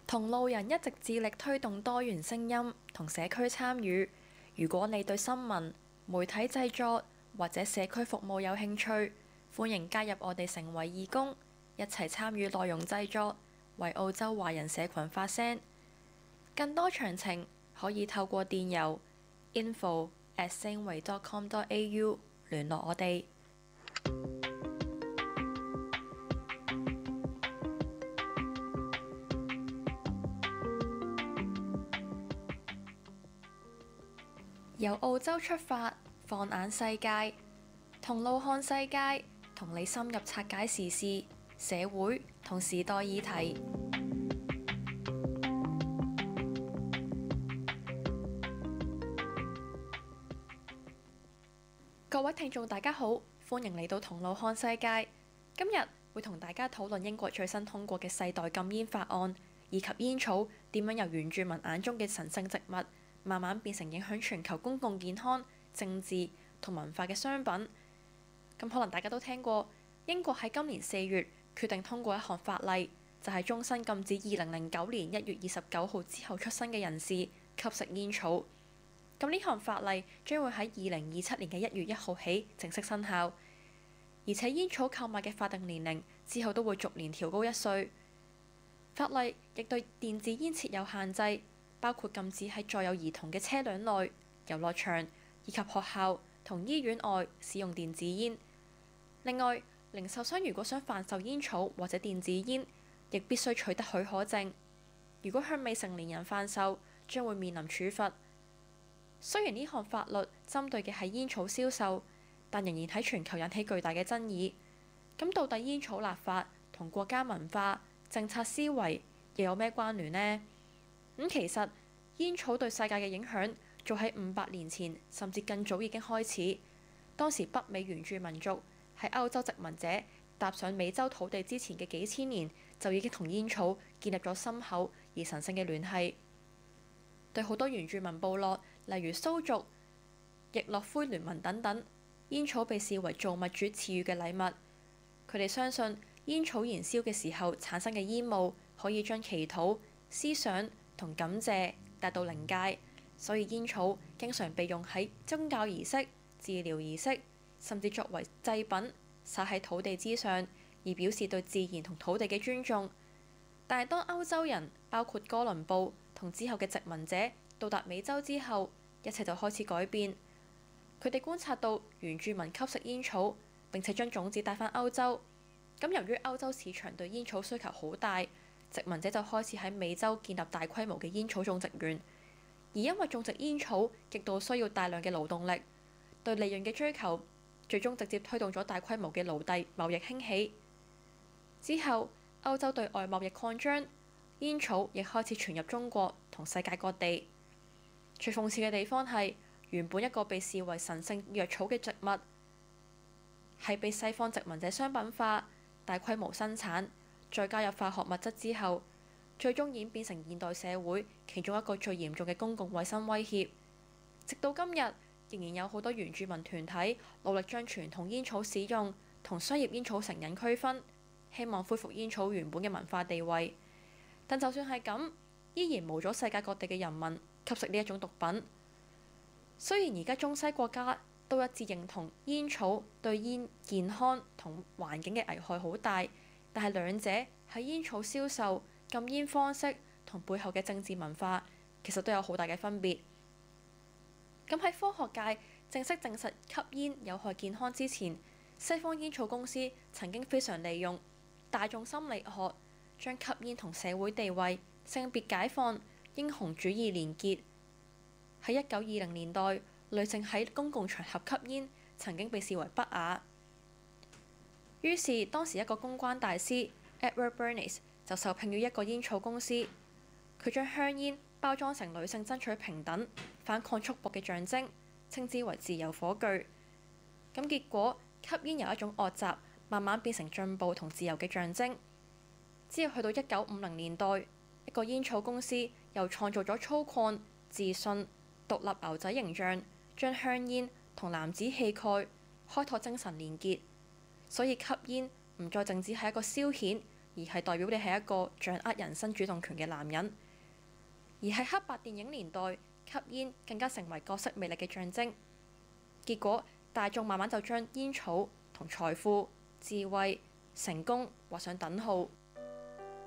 同路人一直致力推動多元聲音同社區參與。如果你對新聞、媒體製作或者社區服務有興趣，歡迎加入我哋成為義工，一齊參與內容製作，為澳洲華人社群發聲。更多詳情可以透過電郵 info@singway.com.au 聯絡我哋。由澳洲出發，放眼世界，同路看世界，同你深入拆解時事、社會同時代議題。各位聽眾大家好，歡迎嚟到同路看世界。今日會同大家討論英國最新通過嘅世代禁煙法案，以及煙草點樣由原住民眼中嘅神聖植物，慢慢變成影響全球公共健康、政治同文化嘅商品。咁可能大家都聽過，英國喺今年4月決定通過一項法例，就係終身禁止2009年1月29號之後出生嘅人士吸食煙草。咁呢項法例將會喺2027年嘅1月1號起正式生效，而且煙草購買嘅法定年齡之後都會逐年調高1歲。法例亦對電子煙設有限制，包括禁止喺載有兒童嘅車輛內、遊樂場以及學校同醫院外使用電子煙。另外，零售商如果想販售煙草或者電子煙，亦必須取得許可證。如果向未成年人販售，將會面臨處罰。雖然呢項法律針對嘅係煙草銷售，但仍然喺全球引起巨大嘅爭議。咁到底煙草立法同國家文化、政策思維又有咩關聯呢？其實煙草對世界嘅影響早喺500年前甚至更早已經開始。當時北美原住民族喺歐洲殖民者踏上美洲土地之前嘅幾千年，就已經同煙草建立咗深厚而神聖嘅聯繫。對好多原住民部落，例如蘇族、易洛魁聯盟等等，煙草被視為造物主賜予嘅禮物。佢哋相信煙草燃燒嘅時候產生嘅煙霧可以將祈禱、思想同感謝帶到靈界，所以煙草經常被用喺宗教儀式、治療儀式，甚至作為祭品撒喺土地之上，以表示對自然同土地嘅尊重。但係當歐洲人，包括哥倫布同之後嘅殖民者到達美洲之後，一切就開始改變。佢哋觀察到原住民吸食煙草，並且將種子帶返歐洲。咁由於歐洲市場對煙草需求好大，殖民者就開始喺美洲建立大規模嘅煙草種植園。而因為種植煙草極度需要大量嘅勞動力，對利潤嘅追求，最終直接推動咗大規模嘅奴隸貿易興起。之後，歐洲對外貿易擴張，煙草亦開始傳入中國同世界各地。最諷刺嘅地方係，原本一個被視為神聖藥草嘅植物，係被西方殖民者商品化、大規模生產，再加入化學物質之後，最終演變成現代社會其中一個最嚴重嘅公共衛生威脅。直到今日，仍然有好多原住民團體努力將傳統煙草使用同商業煙草成癮區分，希望恢復煙草原本嘅文化地位。但就算係咁，依然無阻世界各地嘅人民吸食呢一種毒品。雖然而家中西國家都一致認同煙草對煙健康同環境嘅危害好大，但係兩者喺煙草銷售、禁煙方式同背後嘅政治文化，其實都有好大嘅分別。咁喺科學界正式證實吸煙有害健康之前，西方煙草公司曾經非常利用大眾心理學，將吸煙同社會地位、性別解放、英雄主義連結。喺1920年代，女性喺公共場合吸煙曾經被視為不雅。於是當時一個公關大師 Edward Bernays 就受聘於一個煙草公司，佢將香煙包裝成女性爭取平等、反抗束縛嘅象徵，稱之為自由火炬。咁結果吸煙由一種惡習，慢慢變成進步同自由嘅象徵。之後去到1950年代，一個煙草公司又創造咗粗獷、自信、獨立牛仔形象，將香煙同男子氣概開拓精神連結。所以吸煙唔再淨止係一個消遣， 而係代表你係一個掌握人生主動權嘅男人。而喺黑白電影年代，吸煙更加成為角色魅力嘅象徵。結果大眾慢慢就將煙草同財富、智慧、成功畫上等號。